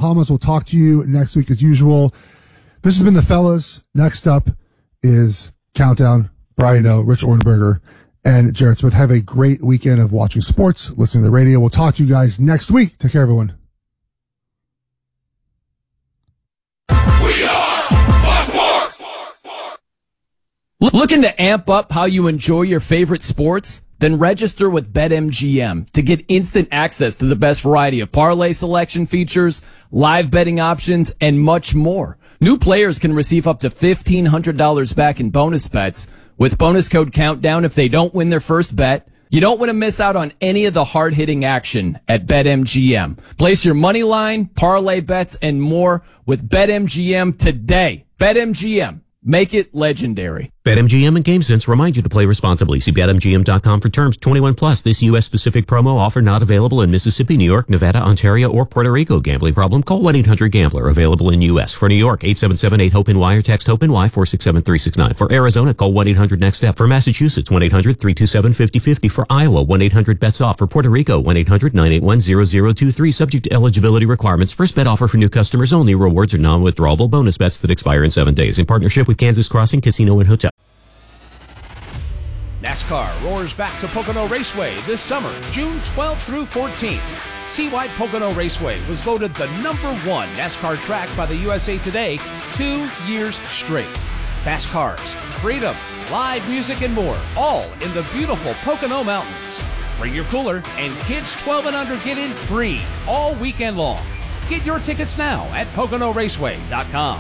Bahamas. We'll talk to you next week as usual. This has been the fellas. Next up is Countdown. Brian Noe, Rich Orenberger, and Jared Smith. Have a great weekend of watching sports, listening to the radio. We'll talk to you guys next week. Take care, everyone. We are Fox Sports. Looking to amp up how you enjoy your favorite sports? Then register with BetMGM to get instant access to the best variety of parlay selection features, live betting options, and much more. New players can receive up to $1,500 back in bonus bets with bonus code Countdown if they don't win their first bet. You don't want to miss out on any of the hard-hitting action at BetMGM. Place your money line, parlay bets, and more with BetMGM today. BetMGM. Make it legendary. BetMGM and GameSense remind you to play responsibly. See BetMGM.com for terms. 21 plus. This U.S.-specific promo offer not available in Mississippi, New York, Nevada, Ontario, or Puerto Rico. Gambling problem? Call 1-800-GAMBLER. Available in U.S. For New York, 877-8-HOPE-NY or text HOPE-NY 467-369. For Arizona, call 1-800-NEXT-STEP. For Massachusetts, 1-800-327-5050. For Iowa, 1-800-BETS-OFF. For Puerto Rico, 1-800-981-0023. Subject to eligibility requirements. First bet offer for new customers only. Rewards are non-withdrawable bonus bets that expire in 7 days. In partnership with Kansas Crossing Casino and Hotel. NASCAR roars back to Pocono Raceway this summer, June 12th through 14th. See why Pocono Raceway was voted the #1 NASCAR track by the USA Today 2 years straight. Fast cars, freedom, live music, and more, all in the beautiful Pocono Mountains. Bring your cooler, and kids 12 and under get in free all weekend long. Get your tickets now at PoconoRaceway.com.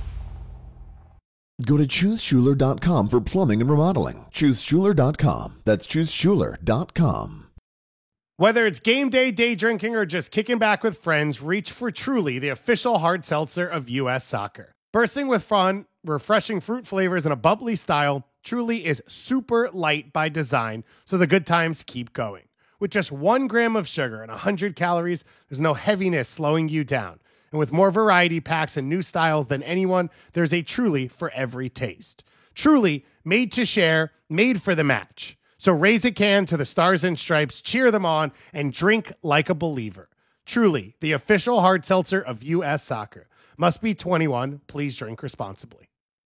Go to ChooseSchuler.com for plumbing and remodeling. ChooseSchuler.com. That's ChooseSchuler.com. Whether it's game day, day drinking, or just kicking back with friends, reach for Truly, the official hard seltzer of U.S. Soccer. Bursting with fun, refreshing fruit flavors, and a bubbly style, Truly is super light by design, so the good times keep going. With just 1 gram of sugar and 100 calories, there's no heaviness slowing you down. And with more variety packs and new styles than anyone, there's a Truly for every taste. Truly, made to share, made for the match. So raise a can to the Stars and Stripes, cheer them on, and drink like a believer. Truly, the official hard seltzer of U.S. Soccer. Must be 21. Please drink responsibly.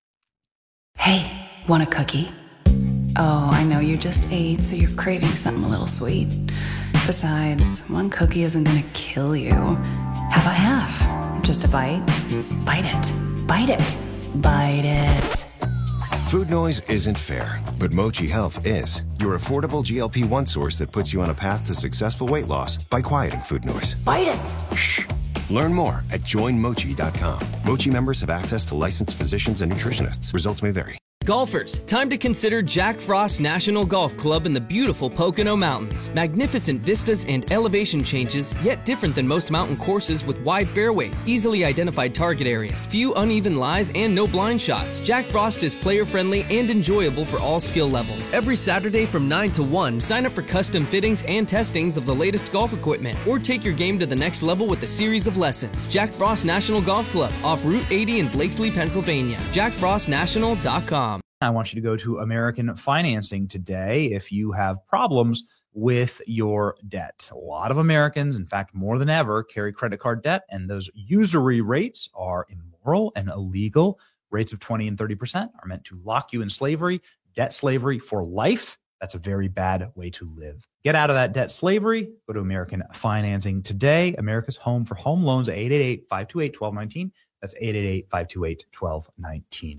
Hey, want a cookie? Oh, I know you just ate, so you're craving something a little sweet. Besides, 1 cookie isn't going to kill you. How about half? Just a bite? Bite it. Bite it. Bite it. Food noise isn't fair, but Mochi Health is. Your affordable GLP-1 source that puts you on a path to successful weight loss by quieting food noise. Bite it. Shh. Learn more at joinmochi.com. Mochi members have access to licensed physicians and nutritionists. Results may vary. Golfers, time to consider Jack Frost National Golf Club in the beautiful Pocono Mountains. Magnificent vistas and elevation changes, yet different than most mountain courses with wide fairways, easily identified target areas, few uneven lies, and no blind shots. Jack Frost is player-friendly and enjoyable for all skill levels. Every Saturday from 9 to 1, sign up for custom fittings and testings of the latest golf equipment, or take your game to the next level with a series of lessons. Jack Frost National Golf Club, off Route 80 in Blakesley, Pennsylvania. JackFrostNational.com. I want you to go to American Financing today if you have problems with your debt. A lot of Americans, in fact, more than ever, carry credit card debt, and those usury rates are immoral and illegal. Rates of 20 and 30% are meant to lock you in slavery, debt slavery for life. That's a very bad way to live. Get out of that debt slavery. Go to American Financing today. America's home for home loans, 888-528-1219. That's 888-528-1219.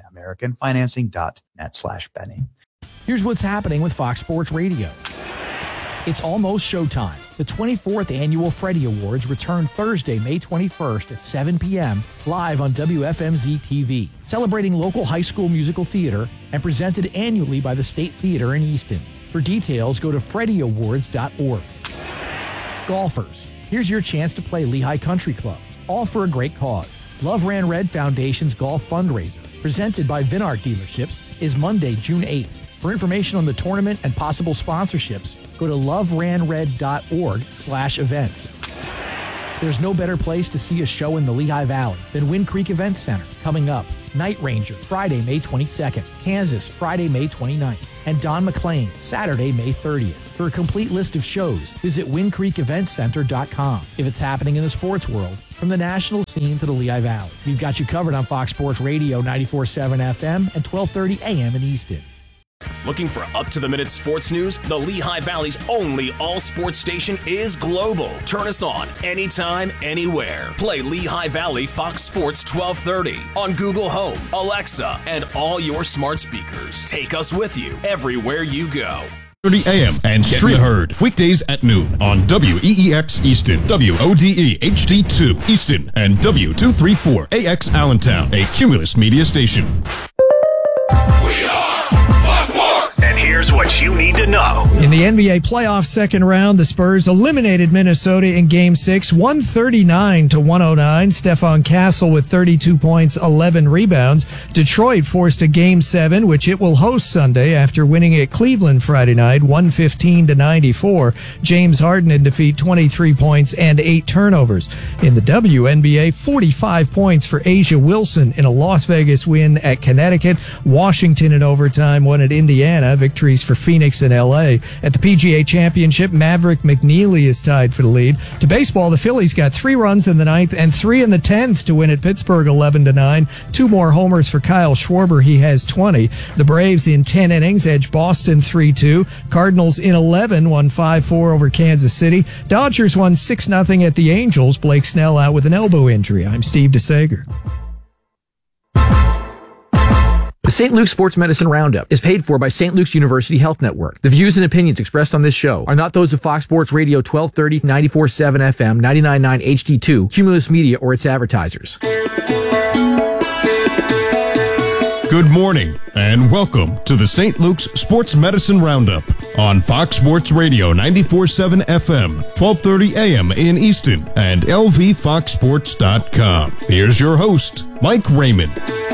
AmericanFinancing.net/Benny. Here's what's happening with Fox Sports Radio. It's almost showtime. The 24th Annual Freddie Awards return Thursday, May 21st at 7 p.m. live on WFMZ-TV, celebrating local high school musical theater and presented annually by the State Theater in Easton. For details, go to freddieawards.org. Golfers, here's your chance to play Lehigh Country Club, all for a great cause. Love Ran Red Foundation's golf fundraiser, presented by Vinart Dealerships, is Monday, June 8th. For information on the tournament and possible sponsorships, go to loveranred.org/events. There's no better place to see a show in the Lehigh Valley than Wind Creek Event Center. Coming up, Night Ranger, Friday, May 22nd, Kansas, Friday, May 29th, and Don McLean, Saturday, May 30th. For a complete list of shows, visit WindCreekEventCenter.com. If it's happening in the sports world, from the national scene to the Lehigh Valley, we've got you covered on Fox Sports Radio 94.7 FM and 1230 AM in Easton. Looking for up-to-the-minute sports news? The Lehigh Valley's only all-sports station is Global. Turn us on anytime, anywhere. Play Lehigh Valley Fox Sports 1230 on Google Home, Alexa, and all your smart speakers. Take us with you everywhere you go. 30 a.m. and stream heard weekdays at noon on WEEX Easton, WODE HD2 Easton, and W234AX Allentown, a Cumulus media station. And here's what you need to know. In the NBA playoff second round, the Spurs eliminated Minnesota in Game 6, 139-109. Stephon Castle with 32 points, 11 rebounds. Detroit forced a Game 7, which it will host Sunday after winning at Cleveland Friday night, 115-94. James Harden in defeat, 23 points and 8 turnovers. In the WNBA, 45 points for Asia Wilson in a Las Vegas win at Connecticut. Washington in overtime won at Indiana. Victories for Phoenix and LA. At the PGA Championship, Maverick McNeely is tied for the lead. To baseball, the Phillies got 3 runs in the 9th and 3 in the 10th to win at Pittsburgh 11-9. 2 more homers for Kyle Schwarber. He has 20. The Braves in 10 innings edged Boston 3-2. Cardinals in 11 won 5-4 over Kansas City. Dodgers won 6-0 at the Angels. Blake Snell out with an elbow injury. I'm Steve DeSager. The St. Luke's Sports Medicine Roundup is paid for by St. Luke's University Health Network. The views and opinions expressed on this show are not those of Fox Sports Radio 1230, 94.7 FM, 99.9 HD2, Cumulus Media, or its advertisers. Good morning, and welcome to the St. Luke's Sports Medicine Roundup on Fox Sports Radio 94.7 FM, 1230 AM in Easton, and LVFoxSports.com. Here's your host, Mike Raymond.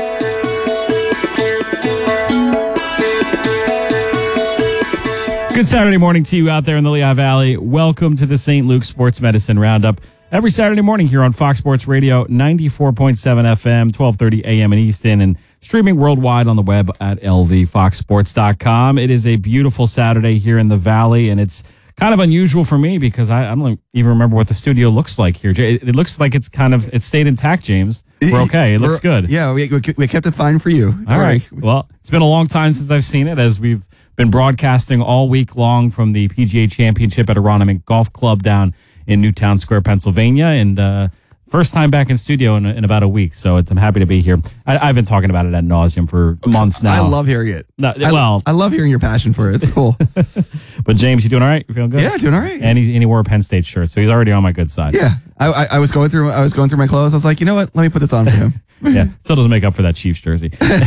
Good Saturday morning to you out there in the Lehigh Valley. Welcome to the St. Luke Sports Medicine Roundup. Every Saturday morning here on Fox Sports Radio, 94.7 FM, 1230 AM in Easton, and streaming worldwide on the web at LVFoxSports.com. It is a beautiful Saturday here in the Valley, and it's kind of unusual for me because I don't even remember what the studio looks like here. It looks like it's stayed intact, James. We're okay. It looks good. Yeah, we kept it fine for you. All right. Well, it's been a long time since I've seen it, as we've been broadcasting all week long from the PGA Championship at Aronimink Golf Club down in Newtown Square, Pennsylvania, and first time back in studio in about a week, so I'm happy to be here. I've been talking about it ad nauseum for months now. I love hearing it. I love hearing your passion for it. It's cool. But James, you doing all right? You feeling good? Yeah, doing all right. And he wore a Penn State shirt, so he's already on my good side. Yeah, I was going through my clothes. I was like, you know what? Let me put this on for him. Yeah, still doesn't make up for that Chiefs jersey.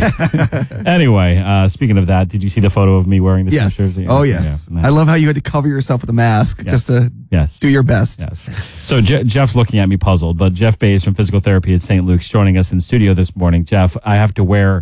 Anyway, speaking of that, did you see the photo of me wearing the Chiefs jersey? Oh, yes. Yeah, nice. I love how you had to cover yourself with a mask just to do your best. Yes. So Jeff's looking at me puzzled, but Jeff Bays from Physical Therapy at St. Luke's joining us in studio this morning. Jeff, I have to wear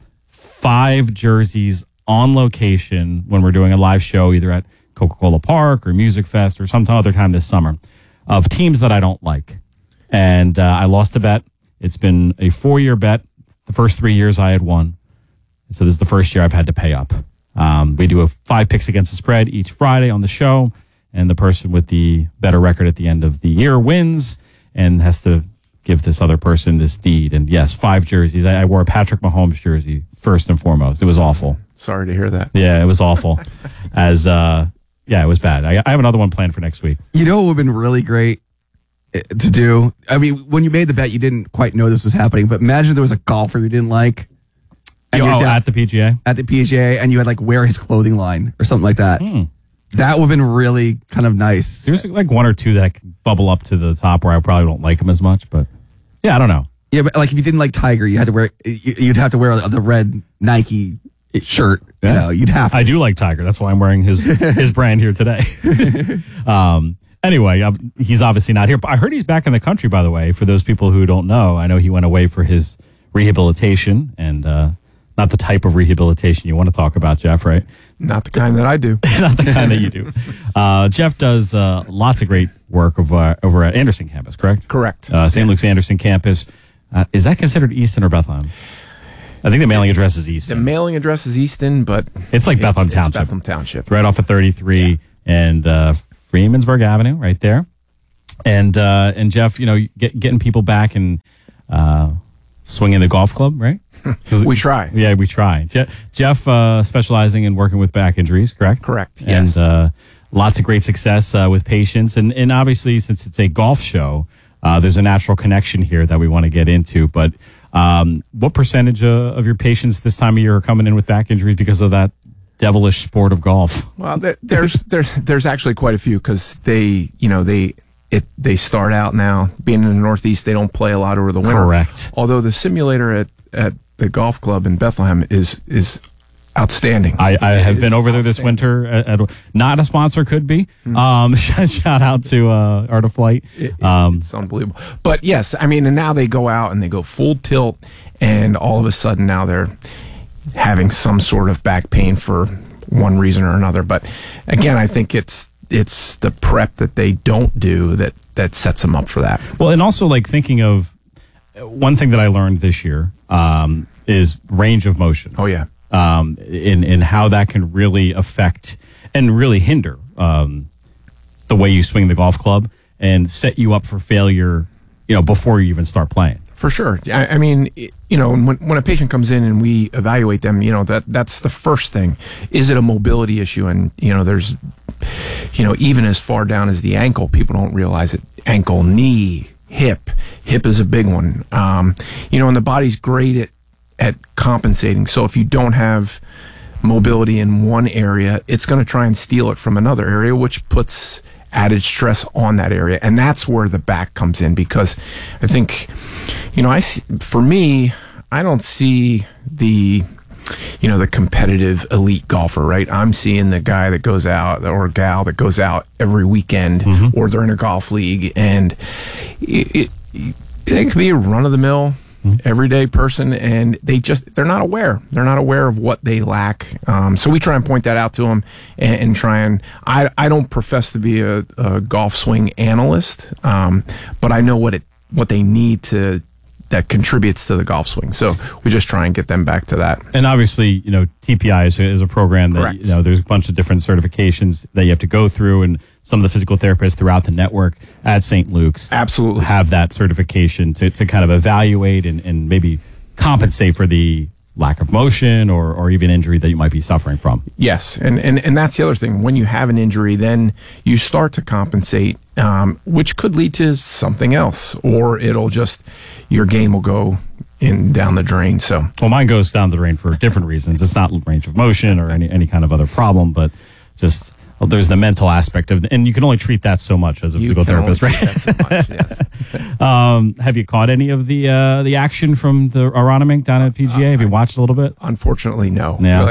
5 jerseys on location when we're doing a live show, either at Coca-Cola Park or Music Fest or some other time this summer, of teams that I don't like. And I lost a bet. It's been a 4-year bet. The first 3 years I had won. So this is the first year I've had to pay up. We do 5 picks against the spread each Friday on the show, and the person with the better record at the end of the year wins and has to give this other person this deed. And yes, 5 jerseys. I wore a Patrick Mahomes jersey first and foremost. It was awful. Sorry to hear that. Yeah, it was awful. It was bad. I have another one planned for next week. You know what would have been really great to do? I mean, when you made the bet, you didn't quite know this was happening, but imagine there was a golfer you didn't like. At the PGA? At the PGA, and you had wear his clothing line or something like that. That would have been really kind of nice. There's 1 or 2 that could bubble up to the top where I probably don't like him as much, but yeah, I don't know. Yeah, but if you didn't like Tiger, you'd have to wear the red Nike shirt. Yeah. You'd have to. I do like Tiger. That's why I'm wearing his brand here today. Anyway, he's obviously not here. But I heard he's back in the country, by the way, for those people who don't know. I know he went away for his rehabilitation, and not the type of rehabilitation you want to talk about, Jeff, right? Not the kind that I do. Not the kind that you do. Jeff does lots of great work over at Anderson campus, correct? Correct. St. Luke's Anderson campus. Is that considered Easton or Bethlehem? I think the mailing address is Easton. The mailing address is Easton, but it's like Bethlehem Township. It's Bethlehem Township. Right off of 33. and Freemansburg Avenue, right there. And Jeff, getting people back and swinging the golf club, right? We try. Yeah, we try. Jeff specializing in working with back injuries, correct? Correct, yes. And lots of great success with patients. And obviously, since it's a golf show, there's a natural connection here that we want to get into. But what percentage of your patients this time of year are coming in with back injuries because of that devilish sport of golf? Well, there's actually quite a few because they start out now being in the Northeast. They don't play a lot over the winter. Correct. Although the simulator at the golf club in Bethlehem is outstanding. I have been over there this winter. At not a sponsor, could be. Shout out to Art of Flight. It's unbelievable. But yes, I mean, and now they go out and they go full tilt, and all of a sudden now they're having some sort of back pain for one reason or another. But again, I think it's the prep that they don't do that sets them up for that. Well, and also like thinking of one thing that I learned this year is range of motion. Oh yeah. In how that can really affect and really hinder the way you swing the golf club and set you up for failure, before you even start playing. For sure. I mean, when a patient comes in and we evaluate them, that's the first thing. Is it a mobility issue? And, there's, even as far down as the ankle, people don't realize it. Ankle, knee, hip. Hip is a big one. And the body's great at compensating. So if you don't have mobility in one area, it's going to try and steal it from another area, which puts added stress on that area. And that's where the back comes in, because I think, for me, I don't see the competitive elite golfer, right? I'm seeing the guy that goes out or gal that goes out every weekend, or they're in a golf league, and it could be a run-of-the-mill everyday person, and they're not aware. They're not aware of what they lack. So we try and point that out to them and try and, I don't profess to be a golf swing analyst, but I know what they need that contributes to the golf swing. So we just try and get them back to that. And obviously, TPI is a program that, Correct. There's a bunch of different certifications that you have to go through, and some of the physical therapists throughout the network at St. Luke's absolutely have that certification to kind of evaluate and maybe compensate for the lack of motion or even injury that you might be suffering from. Yes, and that's the other thing. When you have an injury, then you start to compensate, which could lead to something else, or it'll just, your game will go down the drain. So, well, mine goes down the drain for different reasons. It's not range of motion or any kind of other problem, but just there's the mental aspect of, and you can only treat that so much as a physical therapist, right? So much, yes. Have you caught any of the action from the Aronimink down at PGA? Have you watched a little bit? Unfortunately, no. Yeah.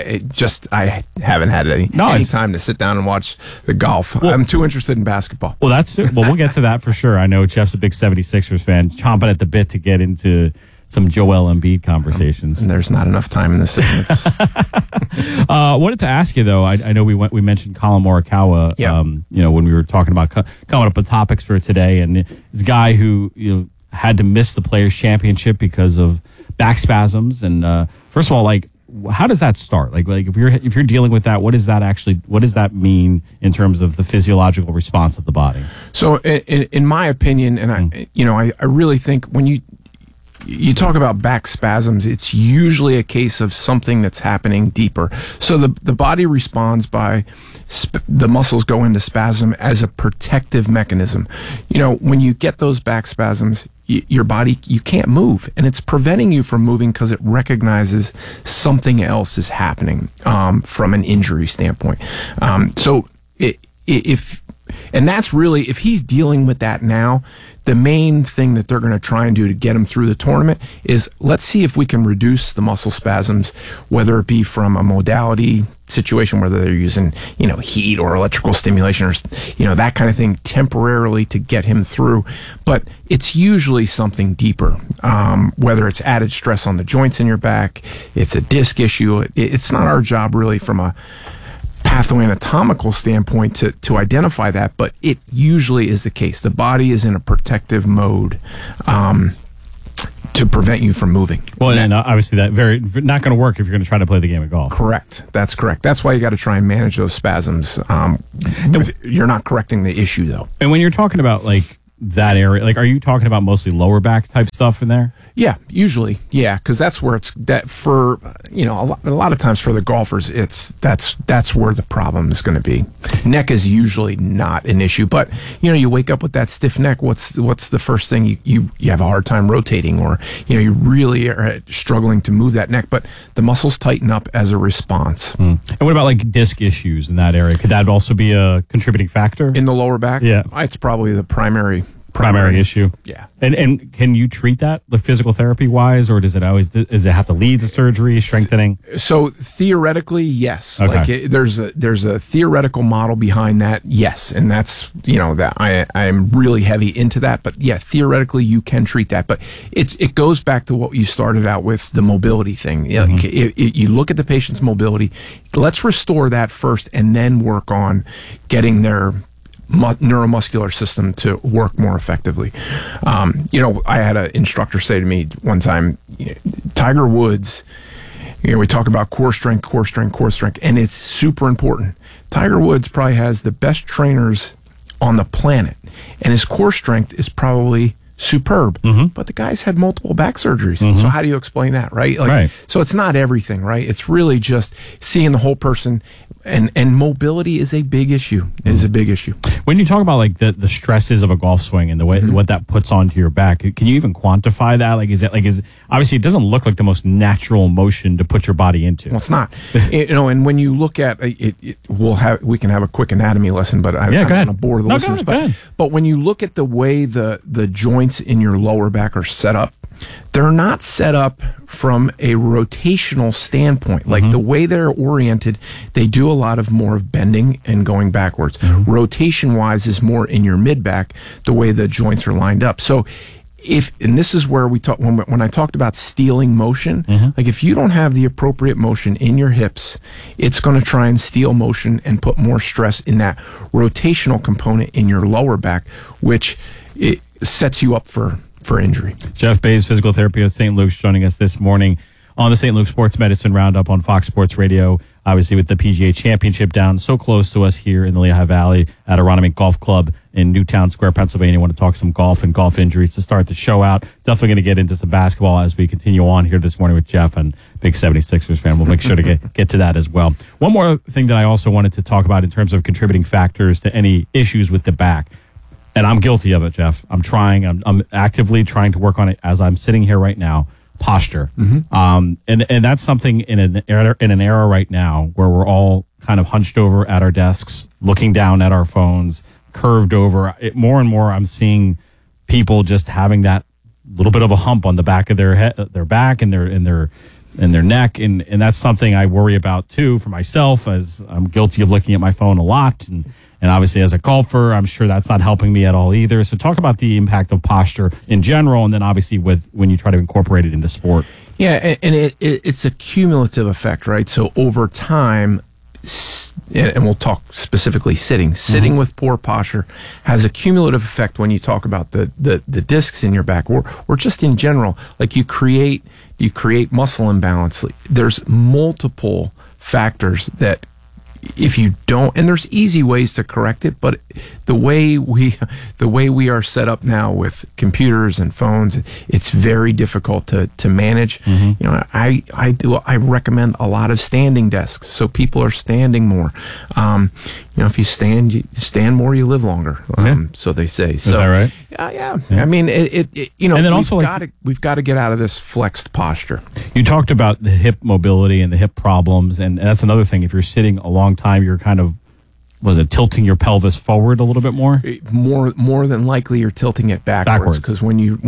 I haven't had any time to sit down and watch the golf. Well, I'm too interested in basketball. Well, we'll get to that for sure. I know Jeff's a big 76ers fan, chomping at the bit to get into some Joel Embiid conversations. And there's not enough time in the segments. Wanted to ask you though. I know we mentioned Colin Morikawa. Yeah. When we were talking about coming up with topics for today, and this guy who had to miss the Players Championship because of back spasms. And first of all, how does that start? Like if you're dealing with that, what does that mean in terms of the physiological response of the body? So, in my opinion, and I really think when you talk about back spasms, it's usually a case of something that's happening deeper. So the body responds by the muscles go into spasm as a protective mechanism. When you get those back spasms, your body, you can't move, and it's preventing you from moving because it recognizes something else is happening from an injury standpoint. And that's really, if he's dealing with that now, the main thing that they're going to try and do to get him through the tournament is, let's see if we can reduce the muscle spasms, whether it be from a modality situation, whether they're using, heat or electrical stimulation or, that kind of thing temporarily to get him through. But it's usually something deeper, whether it's added stress on the joints in your back, it's a disc issue. It's not our job really from a pathoanatomical standpoint to identify that, but it usually is the case. The body is in a protective mode to prevent you from moving. Well, and obviously that not going to work if you're going to try to play the game of golf. Correct. That's correct. That's why you got to try and manage those spasms. You're not correcting the issue, though. And when you're talking about like that area, like, are you talking about mostly lower back type stuff in there? Yeah, usually, yeah, because that's where it's that for a lot of times for the golfers, that's where the problem is going to be. Neck is usually not an issue, but you wake up with that stiff neck. What's the first thing you have a hard time rotating, or you really are struggling to move that neck, but the muscles tighten up as a response. And what about like disc issues in that area? Could that also be a contributing factor in the lower back? Yeah, it's probably the primary issue. Yeah. And can you treat that, like physical therapy wise, or does it have to lead to surgery, strengthening? So theoretically, yes. Okay. Like there's a theoretical model behind that. Yes. And that's, that I'm really heavy into that, but yeah, theoretically you can treat that, but it goes back to what you started out with, the mobility thing. You look at the patient's mobility, let's restore that first and then work on getting their neuromuscular system to work more effectively. I had an instructor say to me one time, Tiger Woods, we talk about core strength, and it's super important. Tiger Woods probably has the best trainers on the planet, and his core strength is probably superb, but the guy's had multiple back surgeries. So how do you explain that, right? Right. So it's not everything, right? It's really just seeing the whole person, and mobility is a big issue. It is a big issue. When you talk about like the stresses of a golf swing and the way what that puts onto your back, can you even quantify that? Like, is obviously it doesn't look like the most natural motion to put your body into. Well, it's not. And when you look at it, we can have a quick anatomy lesson, but I don't want to bore the listeners. But when you look at the way the joints in your lower back are set up, they're not set up from a rotational standpoint. Like the way they're oriented, they do a lot of more of bending and going backwards. Rotation wise is more in your mid back, the way the joints are lined up. So and this is where we talk, when I talked about stealing motion, like if you don't have the appropriate motion in your hips, it's going to try and steal motion and put more stress in that rotational component in your lower back, which it sets you up for injury. Jeff Bays, physical therapy at St. Luke's, joining us this morning on the St. Luke Sports Medicine Roundup on Fox Sports Radio. Obviously, with the PGA Championship down so close to us here in the Lehigh Valley at Aronimink Golf Club in Newtown Square, Pennsylvania. I want to talk some golf and golf injuries to start the show out. Definitely going to get into some basketball as we continue on here this morning with Jeff, and big 76ers fan. We'll make sure to get to that as well. One more thing that I also wanted to talk about in terms of contributing factors to any issues with the back. And I'm guilty of it, Jeff. I'm actively trying to work on it as I'm sitting here right now. Posture. And that's something in an era right now where we're all kind of hunched over at our desks, looking down at our phones, curved over. More and more, I'm seeing people just having that little bit of a hump on the back of their head, their back, and their neck, and that's something I worry about too for myself, as I'm guilty of looking at my phone a lot, and obviously as a golfer, I'm sure that's not helping me at all either. So talk about the impact of posture in general, and then obviously when you try to incorporate it into sport. Yeah, and it's a cumulative effect, right? So over time, and we'll talk specifically sitting with poor posture has a cumulative effect when you talk about the discs in your back, or just in general. Like you create muscle imbalance. There's multiple factors that, if you don't, and there's easy ways to correct it, but the way we are set up now with computers and phones, it's very difficult to manage. I recommend a lot of standing desks, so people are standing more. If you stand more, you live longer. So they say. So, is that right? Yeah. I mean, and then also we've got to get out of this flexed posture. You talked about the hip mobility and the hip problems, and that's another thing. If you're sitting a long time, you're kind of, tilting your pelvis forward a little bit more? More than likely, you're tilting it backwards, because when you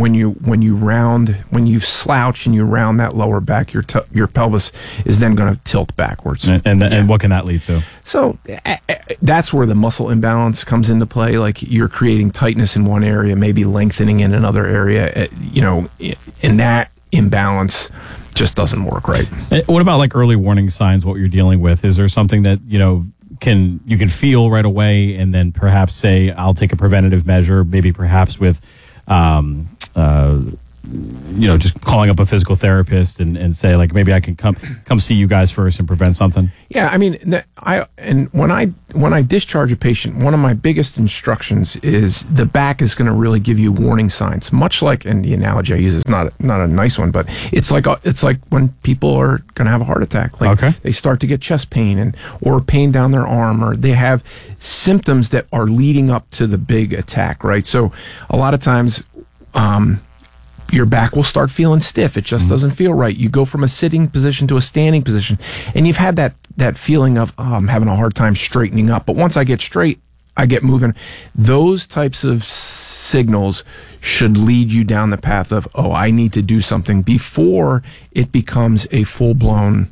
slouch and you round that lower back, your pelvis is then going to tilt backwards. And what can that lead to? So that's where the muscle imbalance comes into play. Like you're creating tightness in one area, maybe lengthening in another area. And that imbalance just doesn't work right. What about like early warning signs? What you're dealing with? Is there something that you can feel right away, and then perhaps say, I'll take a preventative measure, maybe perhaps with just calling up a physical therapist and say like, maybe I can come see you guys first and prevent something? Yeah, I mean, when I discharge a patient, one of my biggest instructions is the back is going to really give you warning signs. Much like, and the analogy I use is not a nice one, but it's like when people are going to have a heart attack. Like they start to get chest pain or pain down their arm, or they have symptoms that are leading up to the big attack, right? So a lot of times, your back will start feeling stiff. It just doesn't feel right. You go from a sitting position to a standing position, and you've had that feeling of, I'm having a hard time straightening up. But once I get straight, I get moving. Those types of signals should lead you down the path of, I need to do something before it becomes a full-blown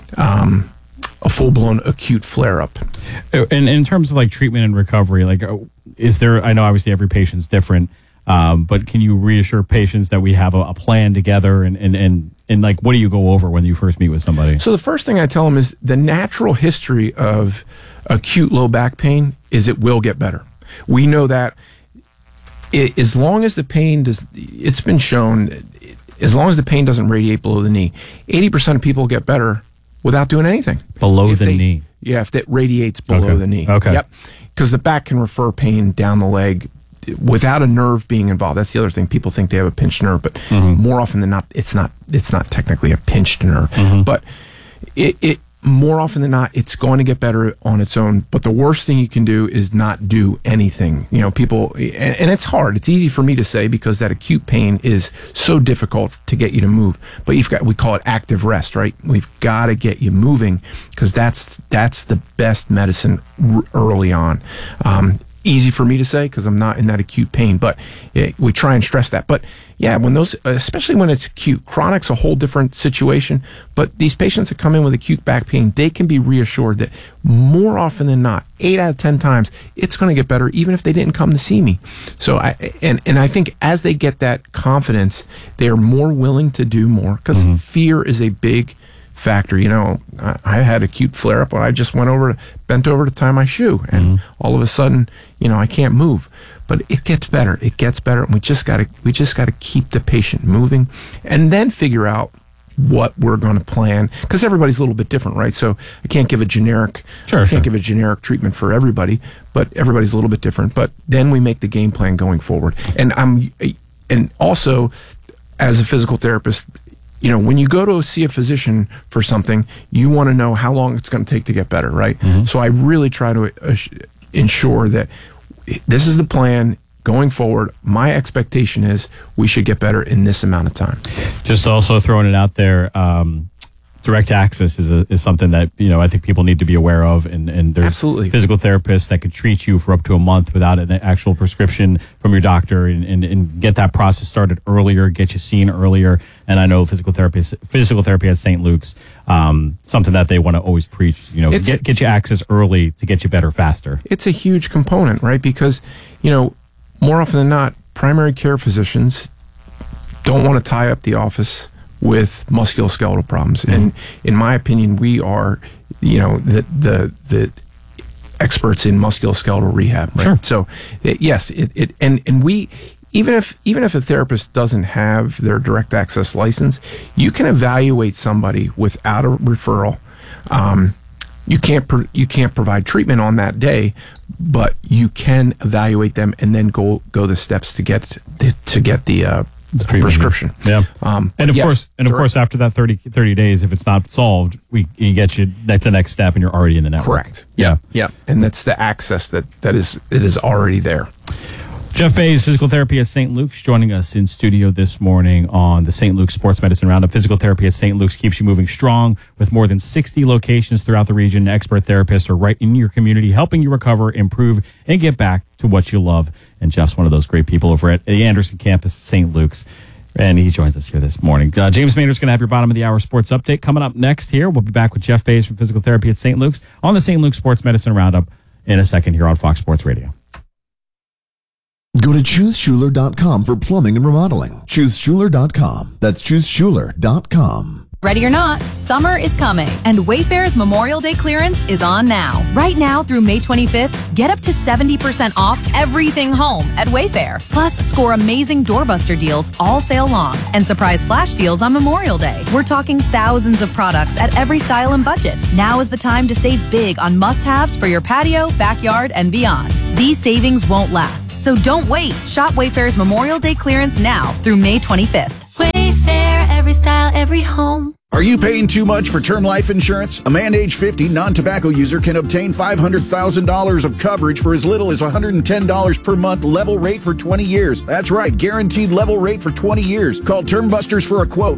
acute flare-up. And in terms of like treatment and recovery, like, is there, I know obviously every patient's different, but can you reassure patients that we have a plan together and like, what do you go over when you first meet with somebody? So the first thing I tell them is the natural history of acute low back pain is it will get better. We know that as long as the pain it's been shown, as long as the pain doesn't radiate below the knee, 80% of people get better without doing anything. Below the knee? Yeah, if that radiates below the knee. Okay. Yep. Because the back can refer pain down the leg without a nerve being involved. That's the other thing. People think they have a pinched nerve, but more often than not, it's not technically a pinched nerve. But it more often than not, it's going to get better on its own. But the worst thing you can do is not do anything. People, and it's hard. It's easy for me to say because that acute pain is so difficult to get you to move. But we call it active rest, right? We've got to get you moving because that's the best medicine early on. Easy for me to say because I'm not in that acute pain, but we try and stress that. But yeah, when those, especially when it's acute, chronic's a whole different situation. But these patients that come in with acute back pain, they can be reassured that more often than not, 8 out of 10 times, it's going to get better, even if they didn't come to see me. So I think as they get that confidence, they are more willing to do more because fear is a big factor. I had acute flare up when I just bent over to tie my shoe, and all of a sudden, I can't move. But it gets better. It gets better, and we just got to keep the patient moving, and then figure out what we're going to plan because everybody's a little bit different, right? So I can't give a generic give a generic treatment for everybody, but everybody's a little bit different. But then we make the game plan going forward, and also as a physical therapist, when you go to see a physician for something, you want to know how long it's going to take to get better, right? So I really try to ensure that this is the plan going forward. My expectation is we should get better in this amount of time. Just also throwing it out there, direct access is something that I think people need to be aware of, and there's absolutely physical therapists that could treat you for up to a month without an actual prescription from your doctor, and get that process started earlier, get you seen earlier. And I know physical therapy at St. Luke's, something that they want to always preach. Get you access early to get you better faster. It's a huge component, right? Because more often than not, primary care physicians don't want to tie up the office with musculoskeletal problems. And in my opinion, we are, the experts in musculoskeletal rehab, right? Sure. So yes, and we, even if a therapist doesn't have their direct access license, you can evaluate somebody without a referral. You can't provide treatment on that day, but you can evaluate them and then go the steps to get the prescription. Yeah. And of course, after that 30 days, if it's not solved, you get you the next step and you're already in the network. Correct. Yeah. And that's the access that is already there. Jeff Bays, physical therapy at St. Luke's, joining us in studio this morning on the St. Luke's Sports Medicine Roundup. Physical therapy at St. Luke's keeps you moving strong with more than 60 locations throughout the region. Expert therapists are right in your community, helping you recover, improve, and get back to what you love. And Jeff's one of those great people over at the Anderson campus at St. Luke's. And he joins us here this morning. James Maynard's going to have your bottom of the hour sports update coming up next here. We'll be back with Jeff Bays from Physical Therapy at St. Luke's on the St. Luke's Sports Medicine Roundup in a second here on Fox Sports Radio. Go to ChooseSchuler.com for plumbing and remodeling. ChooseSchuler.com. That's ChooseSchuler.com. Ready or not, summer is coming, and Wayfair's Memorial Day clearance is on now. Right now through May 25th, get up to 70% off everything home at Wayfair. Plus, score amazing doorbuster deals all sale long and surprise flash deals on Memorial Day. We're talking thousands of products at every style and budget. Now is the time to save big on must-haves for your patio, backyard, and beyond. These savings won't last, so don't wait. Shop Wayfair's Memorial Day clearance now through May 25th. Wayfair, every style, every home. Are you paying too much for term life insurance? A man age 50 non-tobacco user can obtain $500,000 of coverage for as little as $110 per month, level rate for 20 years. That's right, guaranteed level rate for 20 years. Call Term Busters for a quote,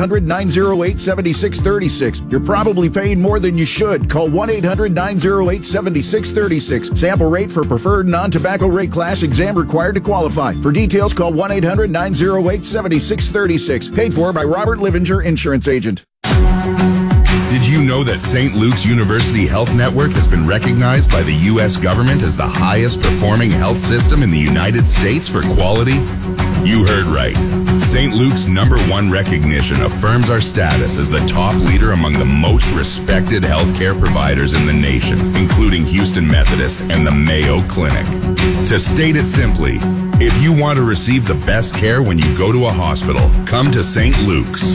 1-800-908-7636. You're probably paying more than you should. Call 1-800-908-7636. Sample rate for preferred non-tobacco rate class, exam required to qualify. For details, call 1-800-908-7636. Paid for by Robert Livinger, Insurance Agent. Did you know that St. Luke's University Health Network has been recognized by the U.S. government as the highest performing health system in the United States for quality? You heard right. St. Luke's #1 recognition affirms our status as the top leader among the most respected healthcare providers in the nation, including Houston Methodist and the Mayo Clinic. To state it simply, if you want to receive the best care when you go to a hospital, come to St. Luke's.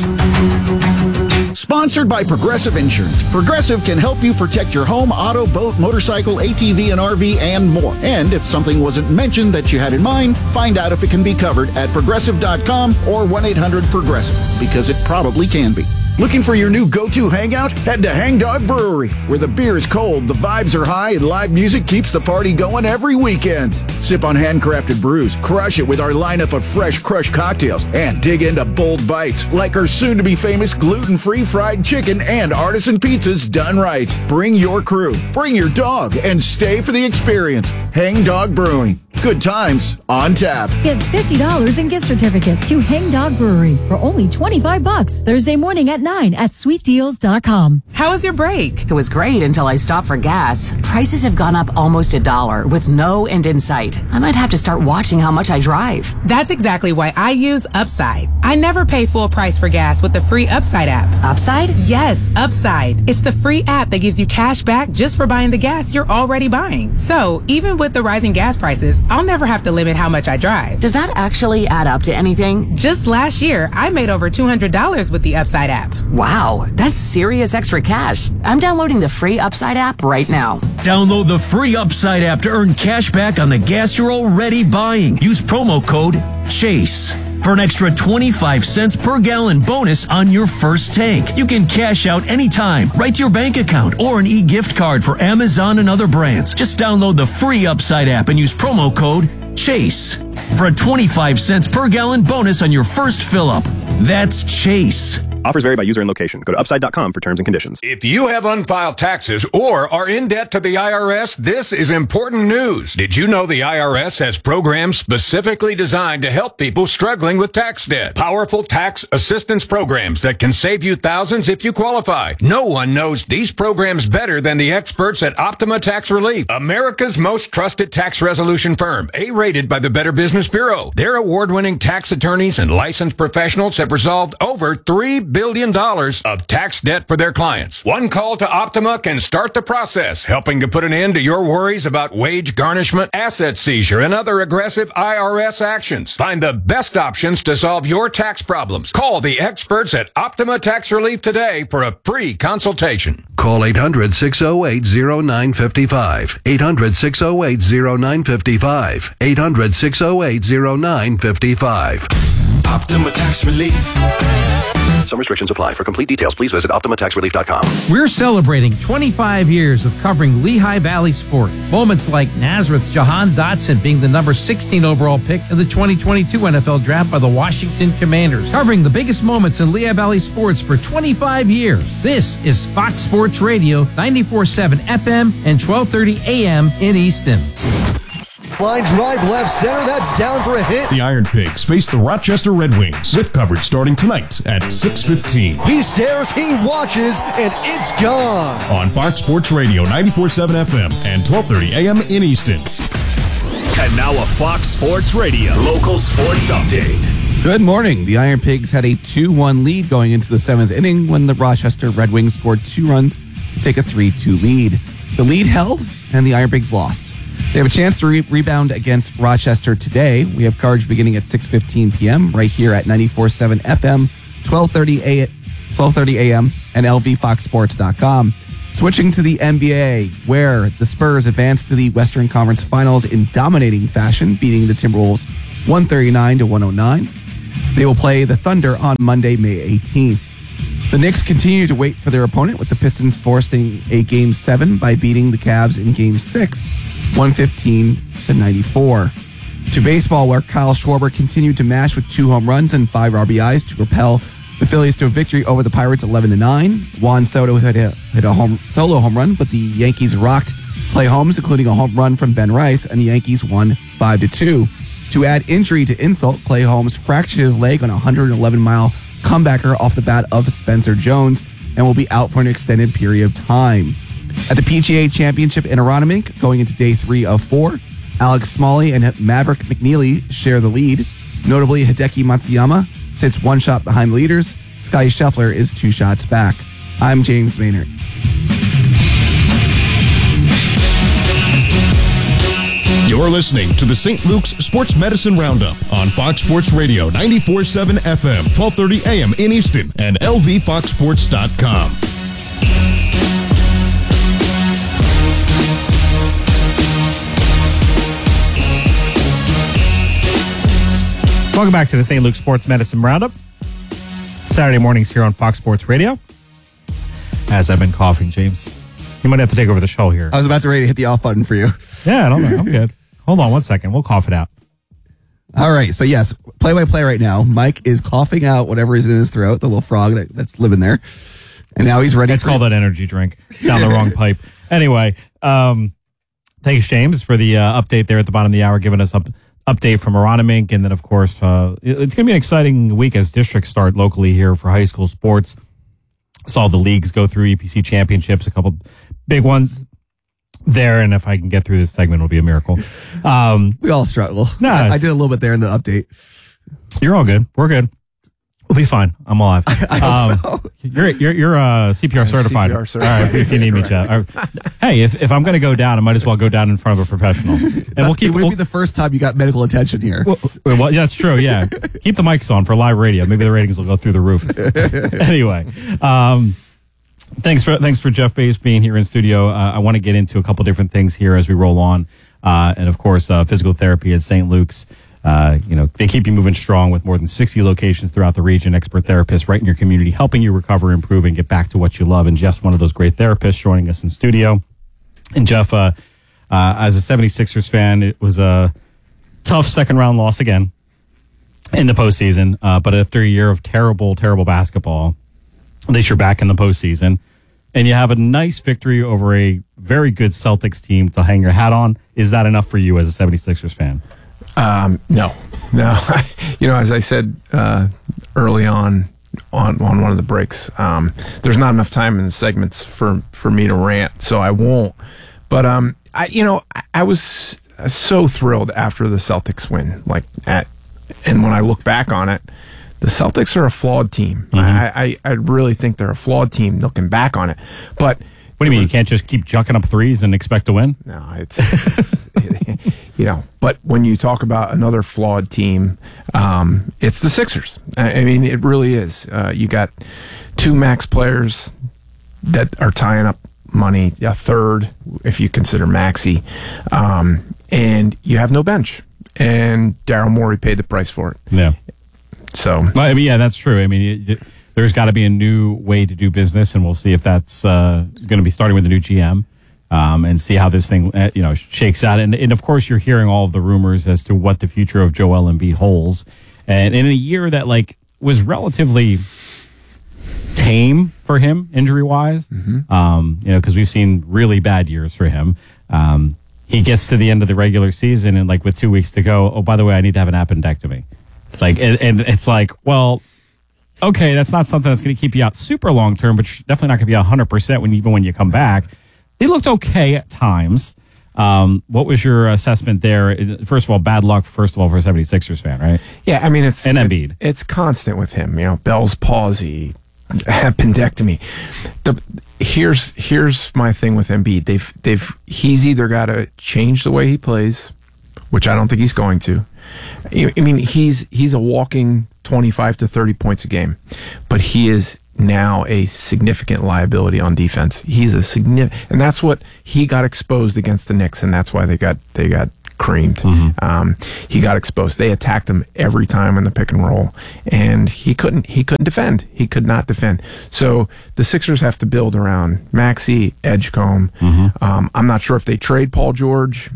Sponsored by Progressive Insurance. Progressive can help you protect your home, auto, boat, motorcycle, ATV, and RV, and more. And if something wasn't mentioned that you had in mind, find out if it can be covered at Progressive.com or 1-800-PROGRESSIVE, because it probably can be. Looking for your new go-to hangout? Head to Hang Dog Brewery, where the beer is cold, the vibes are high, and live music keeps the party going every weekend. Sip on handcrafted brews, crush it with our lineup of fresh crushed cocktails, and dig into bold bites like our soon-to-be famous gluten-free fried chicken and artisan pizzas done right. Bring your crew, bring your dog, and stay for the experience. Hang Dog Brewing. Good times on tap. Get $50 in gift certificates to Hang Dog Brewery for only $25 Thursday morning at 9 at sweetdeals.com. How was your break? It was great until I stopped for gas. Prices have gone up almost $1 with no end in sight. I might have to start watching how much I drive. That's exactly why I use Upside. I never pay full price for gas with the free Upside app. Upside? Yes, Upside. It's the free app that gives you cash back just for buying the gas you're already buying. So even with the rising gas prices, I'll never have to limit how much I drive. Does that actually add up to anything? Just last year, I made over $200 with the Upside app. Wow, that's serious extra cash. I'm downloading the free Upside app right now. Download the free Upside app to earn cash back on the gas you're already buying. Use promo code CHASE for an extra 25 cents per gallon bonus on your first tank. You can cash out anytime, right to your bank account, or an e-gift card for Amazon and other brands. Just download the free Upside app and use promo code CHASE for a 25 cents per gallon bonus on your first fill-up. That's CHASE. Offers vary by user and location. Go to upside.com for terms and conditions. If you have unfiled taxes or are in debt to the IRS, this is important news. Did you know the IRS has programs specifically designed to help people struggling with tax debt? Powerful tax assistance programs that can save you thousands if you qualify. No one knows these programs better than the experts at Optima Tax Relief, America's most trusted tax resolution firm, A-rated by the Better Business Bureau. Their award-winning tax attorneys and licensed professionals have resolved over $3 billion of tax debt for their clients. One call to Optima can start the process, helping to put an end to your worries about wage garnishment, asset seizure, and other aggressive IRS actions. Find the best options to solve your tax problems. Call the experts at Optima Tax Relief today for a free consultation. Call 800-608-0955. 800-608-0955. 800-608-0955. Optima Tax Relief. Some restrictions apply. For complete details, please visit OptimaTaxRelief.com. We're celebrating 25 years of covering Lehigh Valley sports. Moments like Nazareth's Jahan Dotson being the number 16 overall pick in the 2022 NFL Draft by the Washington Commanders. Covering the biggest moments in Lehigh Valley sports for 25 years. This is Fox Sports Radio, 94.7 FM and 12:30 AM in Easton. Line drive left center, that's down for a hit. The Iron Pigs face the Rochester Red Wings with coverage starting tonight at 6:15. He stares, he watches, and it's gone. On Fox Sports Radio, 94.7 FM and 12:30 AM in Easton. And now a Fox Sports Radio local sports update. Good morning. The Iron Pigs had a 2-1 lead going into the 7th inning when the Rochester Red Wings scored 2 runs to take a 3-2 lead. The lead held, and the Iron Pigs lost. They have a chance to rebound against Rochester today. We have coverage beginning at 6:15 p.m. right here at 94.7 FM, 12:30 a.m. and lvfoxsports.com. Switching to the NBA, where the Spurs advanced to the Western Conference Finals in dominating fashion, beating the Timberwolves 139-109. They will play the Thunder on Monday, May 18th. The Knicks continue to wait for their opponent, with the Pistons forcing a Game 7 by beating the Cavs in Game 6, 115-94. To baseball, where Kyle Schwarber continued to mash with 2 home runs and 5 RBIs to propel the Phillies to a victory over the Pirates 11-9. Juan Soto hit a solo home run, but the Yankees rocked Clay Holmes, including a home run from Ben Rice, and the Yankees won 5-2. To add injury to insult, Clay Holmes fractured his leg on a 111-mile comebacker off the bat of Spencer Jones and will be out for an extended period of time. At the PGA Championship in Aronimink, going into day 3 of 4, Alex Smalley and Maverick McNeely share the lead. Notably, Hideki Matsuyama sits 1 shot behind the leaders. Scottie Scheffler is 2 shots back. I'm James Maynard. You're listening to the St. Luke's Sports Medicine Roundup on Fox Sports Radio 94.7 FM, 12:30 a.m. in Easton and lvfoxsports.com. Welcome back to the St. Luke's Sports Medicine Roundup. Saturday mornings here on Fox Sports Radio. As I've been coughing, James, you might have to take over the show here. I was about to ready to hit the off button for you. Yeah, I don't know. I'm good. Hold on 1 second. We'll cough it out. All right. So, yes, play-by-play right now. Mike is coughing out whatever is in his throat, the little frog that's living there. And now he's ready. Let's call that energy drink down the wrong pipe. Anyway, thanks, James, for the update there at the bottom of the hour, giving us update from Aronimink. And then, of course, it's going to be an exciting week as districts start locally here for high school sports. Saw the leagues go through EPC championships, a couple big ones there, and if I can get through this segment, it'll be a miracle. We all struggle. No, I did a little bit there in the update. You're all good. We're good. We'll be fine. I'm alive. I hope so. You're CPR certified. CPR certified. All right, if you need me, Chad. Hey, if I'm going to go down, I might as well go down in front of a professional. And it wouldn't be the first time you got medical attention here. Well, yeah, that's true. Yeah, keep the mics on for live radio. Maybe the ratings will go through the roof. Anyway. Thanks for Jeff Bass being here in studio. I want to get into a couple different things here as we roll on. And of course, physical therapy at St. Luke's. They keep you moving strong with more than 60 locations throughout the region. Expert therapists right in your community, helping you recover, improve, and get back to what you love. And Jeff's one of those great therapists joining us in studio. And Jeff, as a 76ers fan, it was a tough second round loss again in the postseason. But after a year of terrible, terrible basketball, at least you're back in the postseason, and you have a nice victory over a very good Celtics team to hang your hat on. Is that enough for you as a 76ers fan? No. As I said early on one of the breaks, there's not enough time in the segments for me to rant, so I won't. But I was so thrilled after the Celtics win, and when I look back on it, the Celtics are a flawed team. Mm-hmm. I really think they're a flawed team looking back on it. But what do you mean? You can't just keep jucking up threes and expect to win? No, it's But when you talk about another flawed team, it's the Sixers. I mean, it really is. You got 2 max players that are tying up money, a third if you consider Maxey, and you have no bench. And Daryl Morey paid the price for it. Yeah. So, yeah, that's true. I mean, there's got to be a new way to do business, and we'll see if that's going to be starting with the new GM, and see how this thing shakes out. And of course, you're hearing all of the rumors as to what the future of Joel Embiid holds. And in a year that was relatively tame for him injury wise, because we've seen really bad years for him. He gets to the end of the regular season, and with 2 weeks to go, oh, by the way, I need to have an appendectomy. And it's well, okay, that's not something that's going to keep you out super long term, but definitely not going to be 100% even when you come back. They looked okay at times. What was your assessment there? First of all, bad luck, for a 76ers fan, right? Yeah, I mean, it's Embiid. It's constant with him. Bell's palsy, appendectomy. Here's my thing with Embiid. He's either got to change the way he plays, which I don't think he's going to. I mean, he's a walking 25 to 30 points a game, but he is now a significant liability on defense. He's a significant, and that's what he got exposed against the Knicks, and that's why they got creamed. He got exposed. They attacked him every time in the pick and roll, and he couldn't defend. He could not defend. So the Sixers have to build around Maxey, Edgecombe. I'm not sure if they trade Paul George.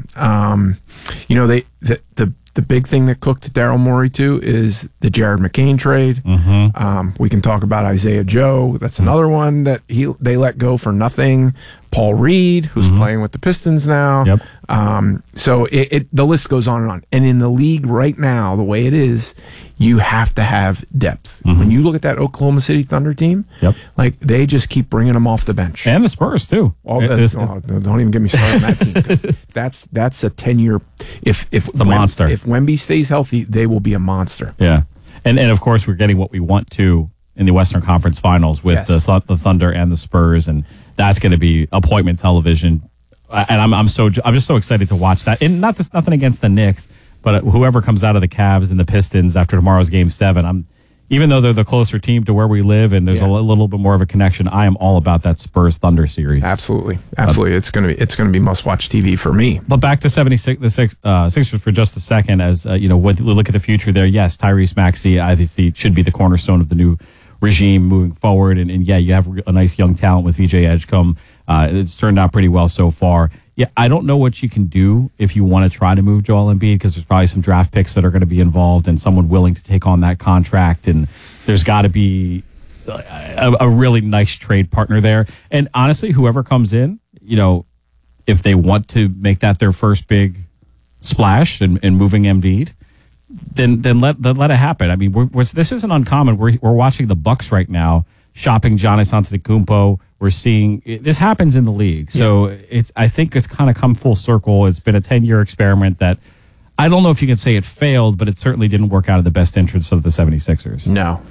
The big thing that cooked Daryl Morey too is the Jared McCain trade. We can talk about Isaiah Joe. That's another one that they let go for nothing. Paul Reed, who's playing with the Pistons now. So the list goes on and on. And in the league right now, the way it is, you have to have depth. When you look at that Oklahoma City Thunder team, like they just keep bringing them off the bench. And the Spurs too. Don't even get me started on that team. 'Cause that's a 10-year. If it's a monster. If Wemby stays healthy, they will be a monster. Yeah, and of course we're getting what we want to in the Western Conference Finals with the Thunder and the Spurs, and that's going to be appointment television. And I'm just so excited to watch that. And nothing against the Knicks, but whoever comes out of the Cavs and the Pistons after tomorrow's Game 7, even though they're the closer team to where we live and there's a little bit more of a connection, I am all about that Spurs Thunder series. Absolutely. It's gonna be must watch TV for me. But back to Sixers for just a second, as we look at the future there. Yes, Tyrese Maxey obviously should be the cornerstone of the new regime moving forward, and you have a nice young talent with VJ Edgecombe. It's turned out pretty well so far. Yeah, I don't know what you can do if you want to try to move Joel Embiid, because there's probably some draft picks that are going to be involved and someone willing to take on that contract, and there's got to be a really nice trade partner there. And honestly, whoever comes in, if they want to make that their first big splash in moving Embiid, then let it happen. I mean, this isn't uncommon. We're watching the Bucks right now shopping Giannis Antetokounmpo. We're seeing this happens in the league. So I think it's kind of come full circle. It's been a 10-year experiment that I don't know if you can say it failed, but it certainly didn't work out in the best interest of the 76ers. No.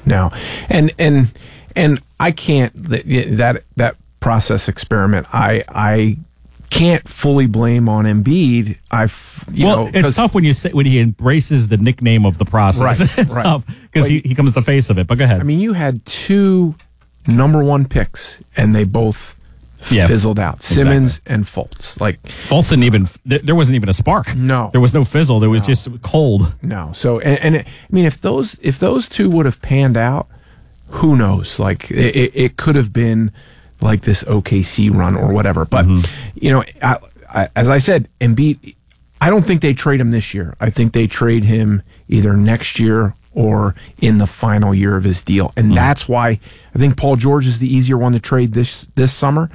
And I can't that process experiment. I can't fully blame on Embiid. It's tough when he embraces the nickname of the process. Right, it's tough because he becomes the face of it. But go ahead. I mean, you had two number one picks, and they both fizzled out. Simmons and Fultz. Like Fultz didn't even. There wasn't even a spark. No, there was no fizzle. There was just cold. No. So I mean, if those two would have panned out, who knows? Like it could have been like this OKC run or whatever. But as I said, Embiid, I don't think they trade him this year. I think they trade him either next year or in the final year of his deal, and that's why I think Paul George is the easier one to trade this summer.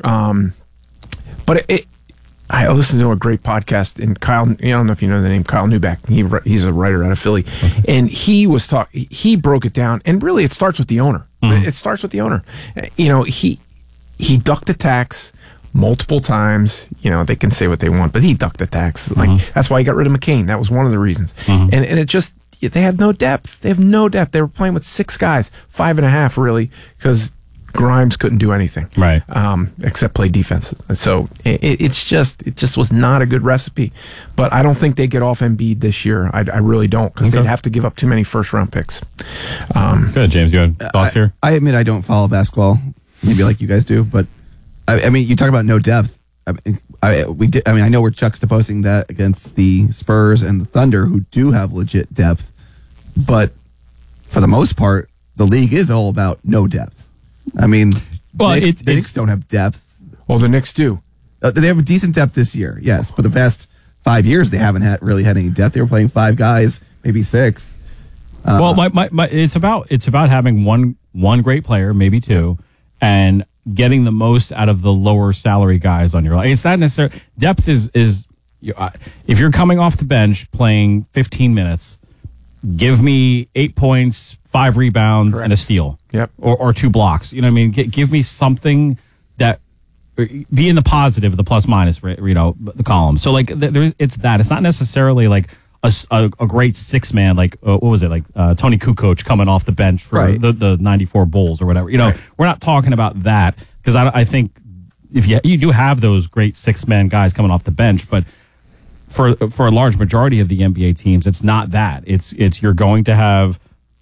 But I listened to a great podcast, and Kyle, I don't know if you know the name, Kyle Neubeck. He's a writer out of Philly, and he broke it down, and really it starts with the owner. It starts with the owner. He ducked the tax multiple times. They can say what they want, but he ducked the tax. That's why he got rid of McCain. That was one of the reasons. And it just, they have no depth. They have no depth. They were playing with 6 guys, 5.5 really, because Grimes couldn't do anything, right? Except play defense. So it just was not a good recipe. But I don't think they get off Embiid this year. I really don't, because they'd have to give up too many first-round picks. Good, James. You have thoughts here? I admit I don't follow basketball, maybe like you guys do, but I mean, you talk about no depth. I know we're juxtaposing that against the Spurs and the Thunder, who do have legit depth, but for the most part, the league is all about no depth. I mean, the Knicks don't have depth. Well, the Knicks do. They have a decent depth this year, yes, but the past 5 years they haven't really had any depth. They were playing 5 guys, maybe 6. It's about having one great player, maybe 2, and getting the most out of the lower salary guys on your line. It's not necessarily depth is if you're coming off the bench playing 15 minutes, give me 8 points, 5 rebounds, and a steal. Yep. Or 2 blocks. You know what I mean? Give me something that be in the positive, the plus minus, the column. So like it's that. It's not necessarily like a great six man, like what was it, like Tony Kukoc coming off the bench for the 94 Bulls or whatever. We're not talking about that, because I think if you do have those great six man guys coming off the bench, but for a large majority of the NBA teams, it's not that. It's you're going to have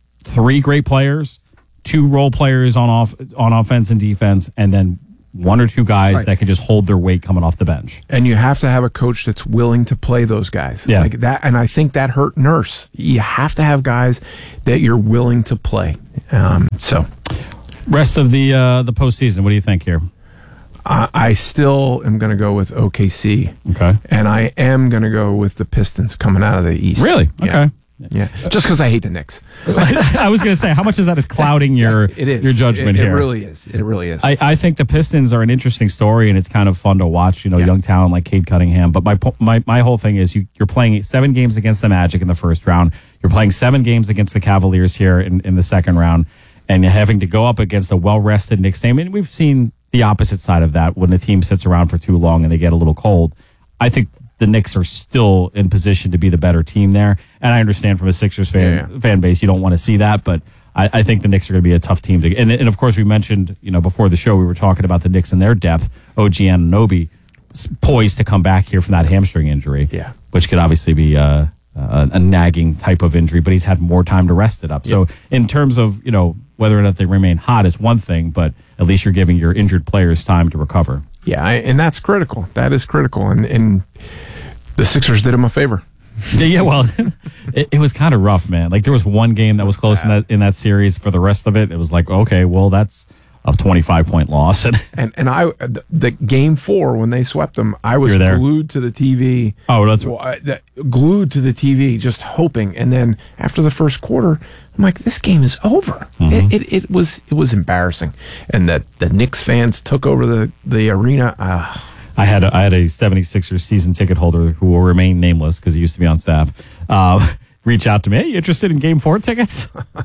3 great players, 2 role players on offense and defense, and then 1 or 2 guys that can just hold their weight coming off the bench. And you have to have a coach that's willing to play those guys. Yeah. Like that, and I think that hurt Nurse. You have to have guys that you're willing to play. So rest of the postseason, what do you think here? I still am going to go with OKC. Okay. And I am going to go with the Pistons coming out of the East. Really? Okay. Yeah. Just because I hate the Knicks. I was going to say, how much of that is clouding your judgment here? It really is. It really is. I think the Pistons are an interesting story, and it's kind of fun to watch, young talent like Cade Cunningham. But my whole thing is you're playing 7 games against the Magic in the first round. You're playing 7 games against the Cavaliers here in the second round, and you're having to go up against a well-rested Knicks team. And we've seen the opposite side of that when the team sits around for too long and they get a little cold. I think the Knicks are still in position to be the better team there. And I understand from a Sixers fan base, you don't want to see that, but I think the Knicks are going to be a tough team to. And of course, we mentioned, before the show, we were talking about the Knicks and their depth. OG Anunoby poised to come back here from that hamstring injury, which could obviously be a nagging type of injury, but he's had more time to rest it up. So in terms of, whether or not they remain hot is one thing, but at least you're giving your injured players time to recover. Yeah, and that's critical. That is critical. And the Sixers did him a favor. Yeah, well, it was kind of rough, man. Like, there was one game that was close in that series. For the rest of it, it was like, okay, well, that's a 25-point loss. And I, the game 4 when they swept them, I was glued to the TV. Oh, that's glued to the TV, just hoping. And then after the first quarter, I'm like, this game is over. Mm-hmm. It was embarrassing, and that the Knicks fans took over the arena. I had a 76ers season ticket holder who will remain nameless because he used to be on staff. Reach out to me. Hey, you interested in Game 4 tickets?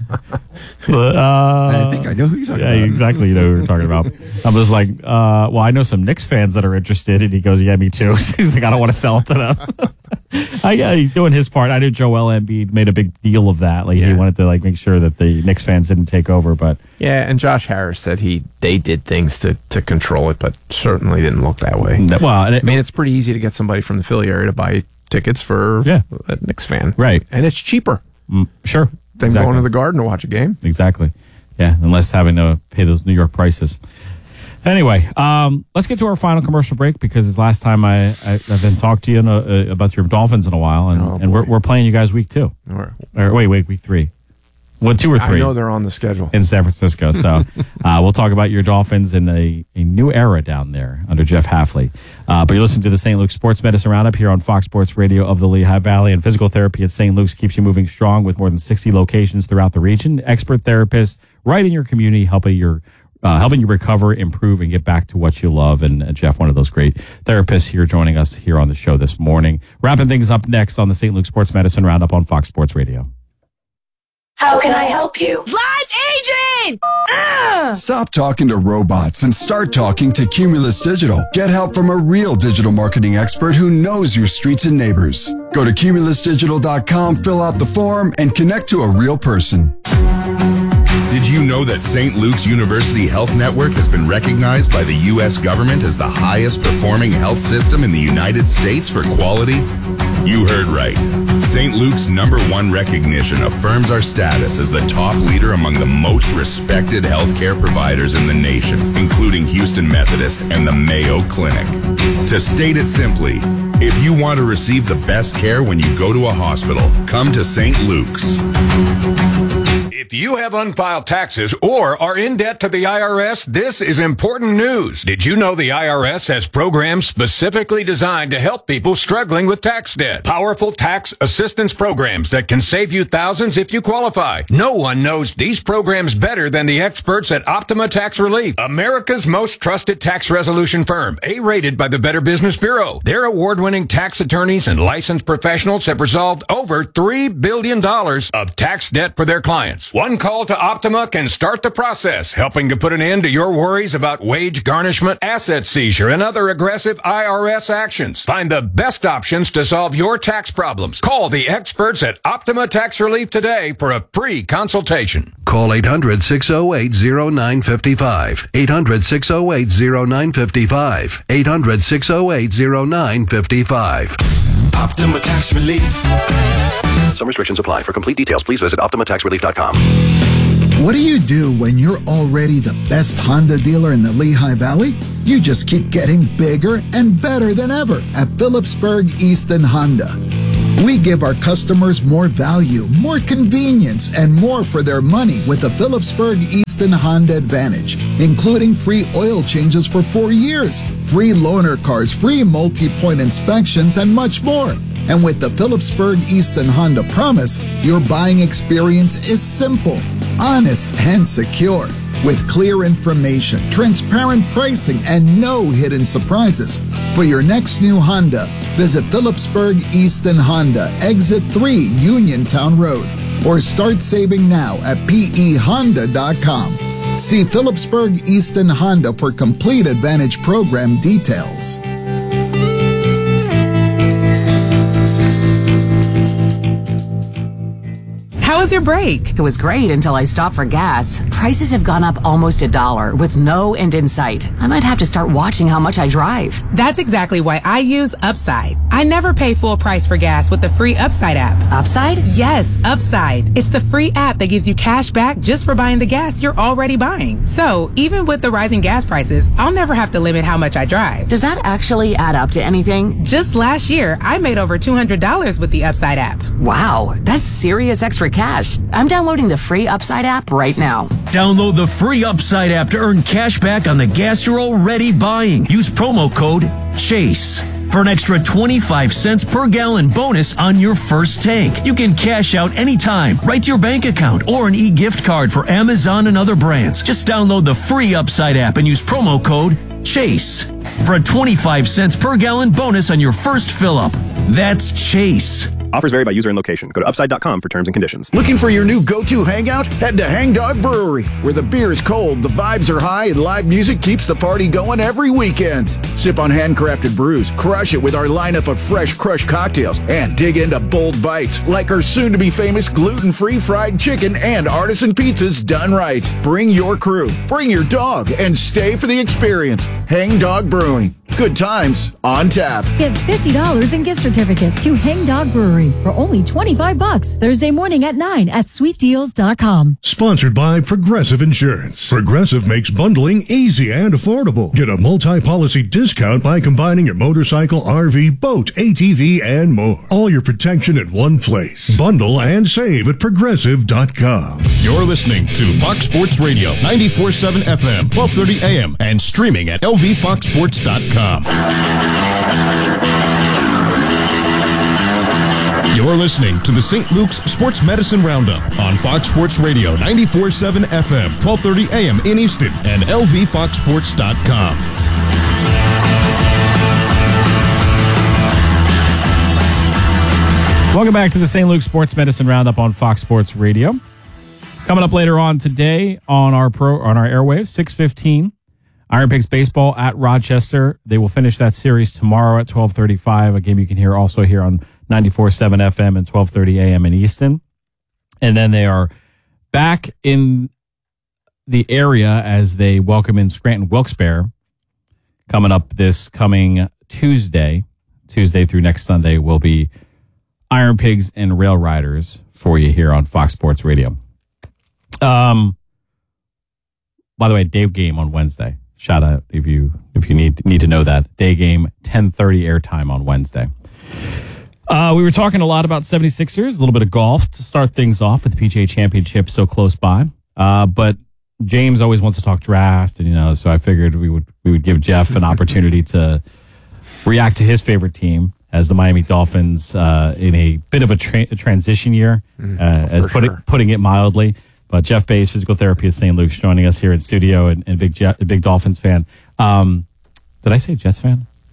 I think I know who you're talking about. Yeah, exactly. You know who we're talking about. I'm just like, well, I know some Knicks fans that are interested. And he goes, yeah, me too. He's like, I don't want to sell it to them. He's doing his part. I knew Joel Embiid made a big deal of that. Like, he wanted to make sure that the Knicks fans didn't take over. But yeah, and Josh Harris said they did things to control it, but certainly didn't look that way. Well, I mean, it's pretty easy to get somebody from the Philly area to buy tickets for a Knicks fan. Right. And it's cheaper. Sure. Than going to the Garden to watch a game. Exactly. Yeah, unless having to pay those New York prices. Anyway, let's get to our final commercial break, because it's last time I've been talked to you about your Dolphins in a while, and we're playing you guys week 2. Week 3. 2 or 3. I know they're on the schedule in San Francisco. So we'll talk about your Dolphins in a new era down there under Jeff Hafley. But you're listening to the St. Luke's Sports Medicine Roundup here on Fox Sports Radio of the Lehigh Valley. And physical therapy at St. Luke's keeps you moving strong with more than 60 locations throughout the region. Expert therapists right in your community helping you recover, improve, and get back to what you love. And Jeff, one of those great therapists here, joining us here on the show this morning. Wrapping things up next on the St. Luke's Sports Medicine Roundup on Fox Sports Radio. How can I help you? Live agent! Stop talking to robots and start talking to Cumulus Digital. Get help from a real digital marketing expert who knows your streets and neighbors. Go to cumulusdigital.com, fill out the form, and connect to a real person. Did you know that St. Luke's University Health Network has been recognized by the U.S. government as the highest performing health system in the United States for quality? You heard right. St. Luke's #1 recognition affirms our status as the top leader among the most respected healthcare providers in the nation, including Houston Methodist and the Mayo Clinic. To state it simply, if you want to receive the best care when you go to a hospital, come to St. Luke's. If you have unfiled taxes or are in debt to the IRS, this is important news. Did you know the IRS has programs specifically designed to help people struggling with tax debt? Powerful tax assistance programs that can save you thousands if you qualify. No one knows these programs better than the experts at Optima Tax Relief, America's most trusted tax resolution firm, A-rated by the Better Business Bureau. Their award-winning tax attorneys and licensed professionals have resolved over $3 billion of tax debt for their clients. One call to Optima can start the process, helping to put an end to your worries about wage garnishment, asset seizure, and other aggressive IRS actions. Find the best options to solve your tax problems. Call the experts at Optima Tax Relief today for a free consultation. Call 800-608-0955. 800-608-0955. 800-608-0955. Optima Tax Relief. Some restrictions apply. For complete details, please visit OptimaTaxRelief.com. What do you do when you're already the best Honda dealer in the Lehigh Valley? You just keep getting bigger and better than ever at Phillipsburg Easton Honda. We give our customers more value, more convenience, and more for their money with the Phillipsburg Easton Honda Advantage, including free oil changes for 4 years, free loaner cars, free multi-point inspections, and much more. And with the Phillipsburg Easton Honda Promise, your buying experience is simple, honest, and secure. With clear information, transparent pricing, and no hidden surprises. For your next new Honda, visit Phillipsburg Easton Honda, Exit 3, Uniontown Road, or start saving now at pehonda.com. See Phillipsburg Easton Honda for complete Advantage program details. How was your break? It was great until I stopped for gas. Prices have gone up almost $1 with no end in sight. I might have to start watching how much I drive. That's exactly why I use Upside. I never pay full price for gas with the free Upside app. Upside? Yes, Upside. It's the free app that gives you cash back just for buying the gas you're already buying. So, even with the rising gas prices, I'll never have to limit how much I drive. Does that actually add up to anything? Just last year, I made over $200 with the Upside app. Wow, that's serious extra cash. I'm downloading the free Upside app right now. Download the free Upside app to earn cash back on the gas you're already buying. Use promo code CHASE for an extra 25 cents per gallon bonus on your first tank. You can cash out anytime, right to your bank account, or an e-gift card for Amazon and other brands. Just download the free Upside app and use promo code CHASE for a 25 cents per gallon bonus on your first fill-up. That's CHASE. Offers vary by user and location. Go to upside.com for terms and conditions. Looking for your new go-to hangout? Head to Hang Dog Brewery, where the beer is cold, the vibes are high, and live music keeps the party going every weekend. Sip on handcrafted brews, crush it with our lineup of fresh crushed cocktails, and dig into bold bites like our soon-to-be famous gluten-free fried chicken and artisan pizzas done right. Bring your crew, bring your dog, and stay for the experience. Hang Dog Brewing. Good times on tap. Get $50 in gift certificates to Hang Dog Brewery for only $25 Thursday morning at 9 at sweetdeals.com. Sponsored by Progressive Insurance. Progressive makes bundling easy and affordable. Get a multi-policy discount by combining your motorcycle, RV, boat, ATV, and more. All your protection in one place. Bundle and save at Progressive.com. You're listening to Fox Sports Radio, 94.7 FM, 1230 AM, and streaming at lvfoxsports.com. You're listening to the St. Luke's Sports Medicine Roundup on Fox Sports Radio, 94.7 FM, 1230 AM in Easton, and lvfoxsports.com. Welcome back to the St. Luke's Sports Medicine Roundup on Fox Sports Radio. Coming up later on today on our airwaves, 6:15. Iron Pigs baseball at Rochester. They will finish that series tomorrow at 12:35. A game you can hear also here on 94.7 FM and 12:30 AM in Easton. And then they are back in the area as they welcome in Scranton Wilkes-Barre coming up this coming Tuesday. Tuesday through next Sunday will be Iron Pigs and Rail Riders for you here on Fox Sports Radio. By the way, day game on Wednesday. Shout out if you need to know that. Day game, 10:30 airtime on Wednesday. We were talking a lot about 76ers, a little bit of golf to start things off with the PGA Championship so close by. But James always wants to talk draft, and so I figured we would give Jeff an opportunity to react to his favorite team as the Miami Dolphins in a bit of a transition year, putting it mildly. But Jeff Bays, physical therapist at St. Luke's, joining us here in studio, and big Dolphins fan. Did I say Jets fan?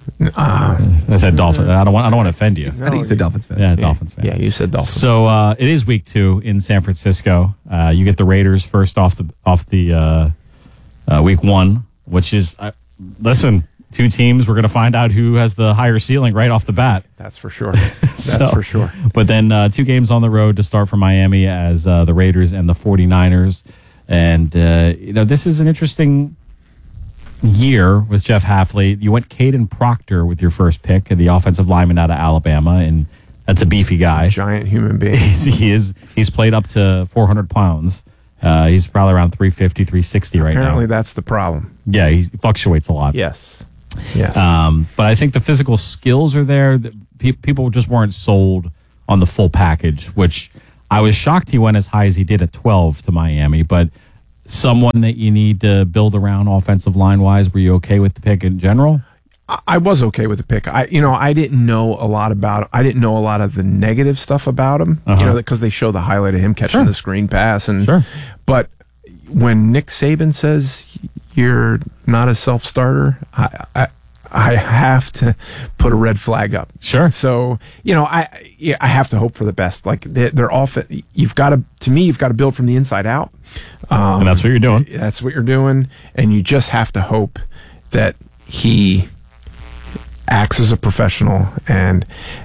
I said Dolphins. I don't want to offend you. I think he's the Dolphins fan. Yeah, Dolphins fan. Yeah, you said Dolphins. So it is week 2 in San Francisco. You get the Raiders first off the week 1, which is listen. 2 teams. We're going to find out who has the higher ceiling right off the bat. That's for sure. That's for sure. But then 2 games on the road to start for Miami as the Raiders and the 49ers. And, this is an interesting year with Jeff Hafley. You went Caden Proctor with your first pick, the offensive lineman out of Alabama, and that's a beefy guy. Giant human being. He's played up to 400 pounds. He's probably around 350, 360 right now. Apparently that's the problem. Yeah, he fluctuates a lot. Yes. But I think the physical skills are there. People just weren't sold on the full package, which I was shocked he went as high as he did at 12 to Miami. But someone that you need to build around offensive line wise, were you okay with the pick in general? I was okay with the pick. I didn't know a lot about. I didn't know a lot of the negative stuff about him. Because they show the highlight of him catching the screen pass, but when Nick Saban says you're not a self-starter, I have to put a red flag up. Sure. So I have to hope for the best. Like they're off. You've got to build from the inside out, and that's what you're doing. That's what you're doing, and you just have to hope that he acts as a professional and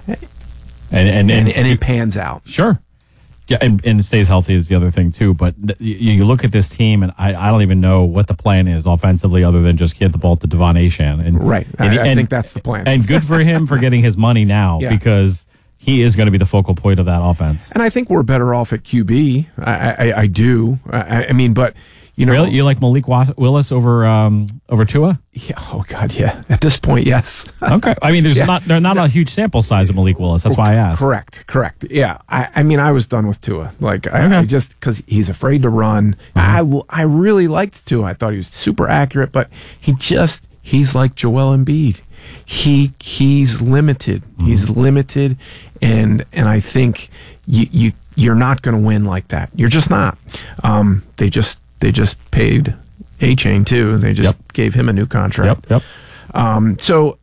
it pans out. Sure. Yeah, and stays healthy is the other thing too. But you look at this team, and I don't even know what the plan is offensively, other than just get the ball to Devon Achane. And right, I think that's the plan. And good for him for getting his money now, because he is going to be the focal point of that offense. And I think we're better off at QB. I do. I mean, but really, you like Malik Willis over Tua? Yeah. Oh God, yeah. At this point, yes. Okay. I mean, there's not a huge sample size of Malik Willis. That's why I asked. Correct. Yeah. I mean, I was done with Tua. Like, I just because he's afraid to run. I really liked Tua. I thought he was super accurate, but he's like Joel Embiid. He's limited. He's limited, and I think you're not going to win like that. You're just not. They just paid Achane too. They just gave him a new contract. So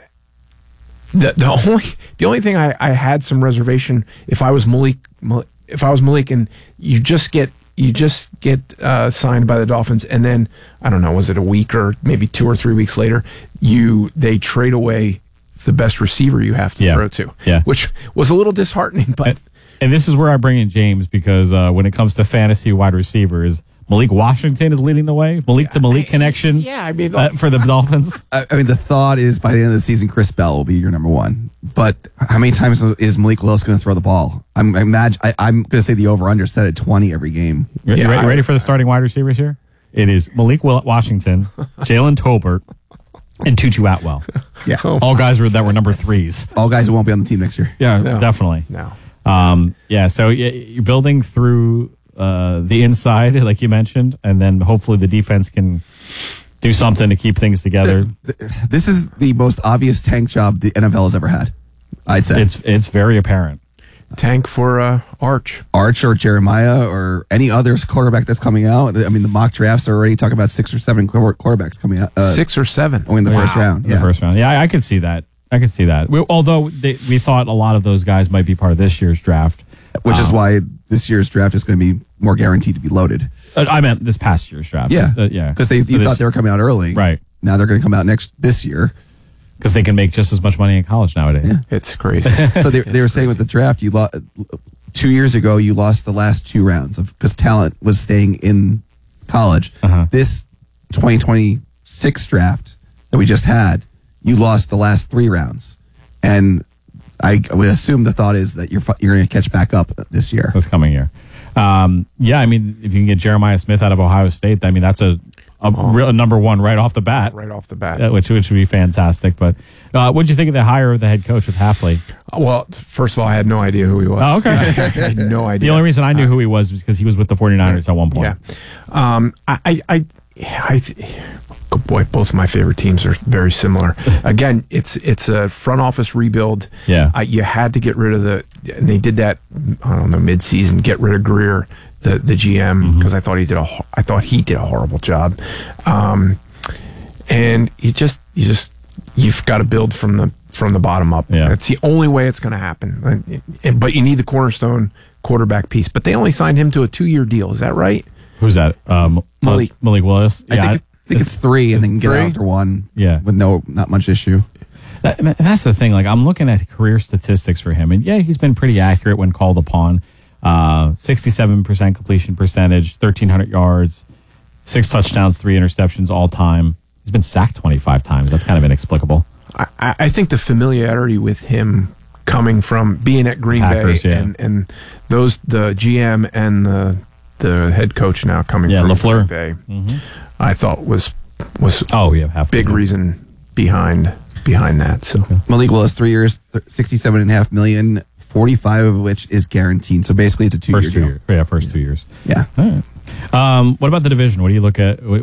the only thing I had some reservation, if I was Malik, and you just get signed by the Dolphins, and then I don't know, was it a week or maybe 2 or 3 weeks later, they trade away the best receiver you have to throw to, which was a little disheartening. But and this is where I bring in James, because when it comes to fantasy wide receivers, Malik Washington is leading the way. Malik to Malik connection. Yeah, I mean, for the Dolphins. I mean, the thought is by the end of the season, Chris Bell will be your number 1. But how many times is Malik Willis going to throw the ball? I'm going to say the over/under set at 20 every game. Ready for the starting wide receivers here? It is Malik Washington, Jalen Tolbert, and Tutu Atwell. Yeah, all guys that were number 3s. All guys who won't be on the team next year. Yeah, definitely. No. So you're building through the inside, like you mentioned, and then hopefully the defense can do something to keep things together. This is the most obvious tank job the NFL has ever had, I'd say. It's very apparent. Tank for Arch or Jeremiah or any other quarterback that's coming out. I mean, the mock drafts are already talking about 6 or 7 quarterbacks coming out. 6 or 7 in the first round. The first round. Yeah, I could see that. Although we thought a lot of those guys might be part of this year's draft. Which is why this year's draft is going to be more guaranteed to be loaded. I meant this past year's draft. Yeah. Because you thought they were coming out early. Right. Now they're going to come out this year. Because they can make just as much money in college nowadays. Yeah. It's crazy. So they were saying with the draft, 2 years ago, you lost the last 2 rounds because talent was staying in college. This 2026 draft that we just had, you lost the last 3 rounds. And I would assume the thought is that you're going to catch back up this year. This coming year. I mean, if you can get Jeremiah Smith out of Ohio State, I mean, that's a real number 1 right off the bat. Which would be fantastic. But what did you think of the hire of the head coach with Hafley? Well, first of all, I had no idea who he was. Oh, okay. I had no idea. The only reason I knew who he was because he was with the 49ers at one point. Yeah. Boy, both of my favorite teams are very similar. Again, it's a front office rebuild. Yeah. You had to get rid of and they did that, I don't know, mid-season, get rid of Greer, the GM, because I thought he did a horrible job. And you just you've got to build from the bottom up. Yeah. That's the only way it's going to happen. But you need the cornerstone quarterback piece. But they only signed him to a 2-year deal. Is that right? Who's that? Malik Willis. I think it's 3 and then get out after 1. Yeah. With not much issue. That's the thing. Like, I'm looking at career statistics for him, and he's been pretty accurate when called upon. 67% completion percentage, 1,300 yards, 6 touchdowns, 3 interceptions all time. He's been sacked 25 times. That's kind of inexplicable. I think the familiarity with him coming from being at Green Packers, Bay and the GM and the head coach now coming from LaFleur. Green Bay, Mm-hmm. I thought was big reason behind that. So Malik Willis, 3 years, $67.5 million, 45 of which is guaranteed. So basically, it's a 2-year deal. First 2 years. Yeah. All right. What about the division? What do you look at? What